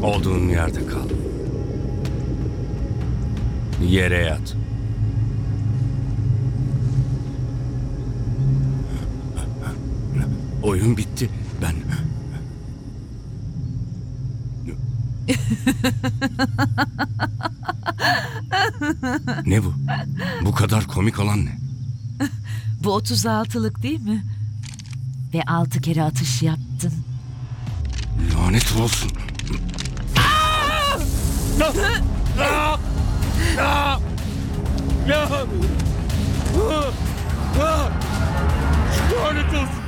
Olduğun yerde kal. Yere yat. Oyun bitti. Ben... Ne bu? Bu kadar komik olan ne? Bu 36'lık değil mi? Ve 6 kere atış yaptın. Lanet olsun. Lanet olsun.